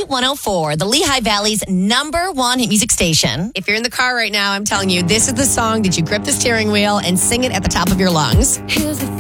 Z104, the Lehigh Valley's #1 hit music station. If you're in the car right now, I'm telling you, this is the song that you grip the steering wheel and sing it at the top of your lungs.